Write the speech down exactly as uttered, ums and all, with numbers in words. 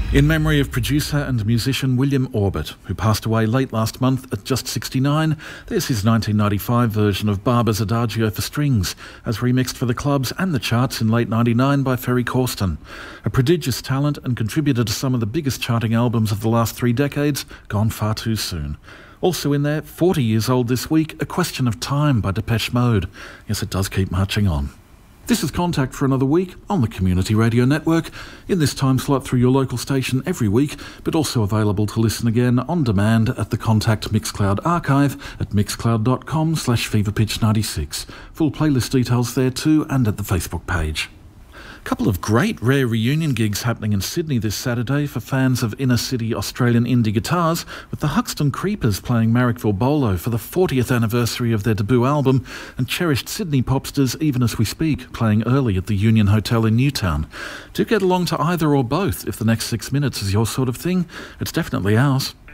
In memory of producer and musician William Orbit, who passed away late last month at just sixty-nine, there's his nineteen ninety-five version of Barber's Adagio for Strings, as remixed for the clubs and the charts in late ninety-nine by Ferry Corsten. A prodigious talent and contributor to some of the biggest charting albums of the last three decades, gone far too soon. Also in there, forty years old this week, A Question of Time by Depeche Mode. Yes, it does keep marching on. This is Contact for another week on the Community Radio Network, in this time slot through your local station every week, but also available to listen again on demand at the Contact Mixcloud archive at mixcloud.com slash feverpitch96. Full playlist details there too, and at the Facebook page. A couple of great rare reunion gigs happening in Sydney this Saturday for fans of inner-city Australian indie guitars, with the Huxton Creepers playing Marrickville Bolo for the fortieth anniversary of their debut album, and cherished Sydney popsters Even As We Speak playing early at the Union Hotel in Newtown. Do get along to either or both if the next six minutes is your sort of thing. It's definitely ours.